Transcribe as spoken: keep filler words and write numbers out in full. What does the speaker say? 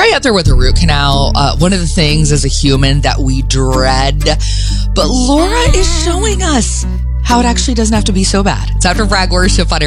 right up there with a root canal. Uh, one of the things as a human that we dread. But Laura is showing us how it actually doesn't have to be so bad. It's after Brag Worship on Air.